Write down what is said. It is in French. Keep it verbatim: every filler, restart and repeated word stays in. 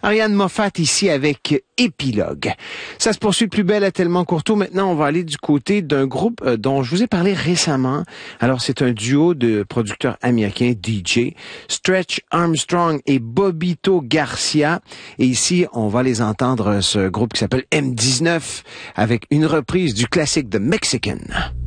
Ariane Moffat ici avec Épilogue. Ça se poursuit plus belle à Tellement Courteau. Maintenant, on va aller du côté d'un groupe euh, dont je vous ai parlé récemment. Alors, c'est un duo de producteurs américains D J, Stretch Armstrong et Bobito Garcia. Et ici, on va les entendre, ce groupe qui s'appelle M dix-neuf, avec une reprise du classique The Mexican.